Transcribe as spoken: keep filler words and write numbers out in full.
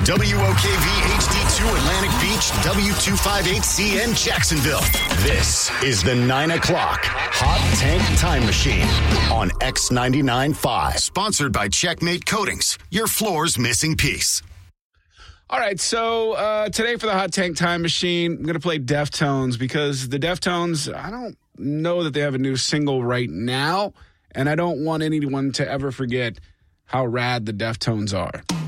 W O K V H D two Atlantic Beach, W two fifty-eight C N Jacksonville. This is the nine o'clock Hot Tank Time Machine on X ninety-nine point five. Sponsored by Checkmate Coatings, your floor's missing piece. All right, so uh, today for the Hot Tank Time Machine, I'm going to play Deftones because the Deftones, I don't know that they have a new single right now, and I don't want anyone to ever forget how rad the Deftones are.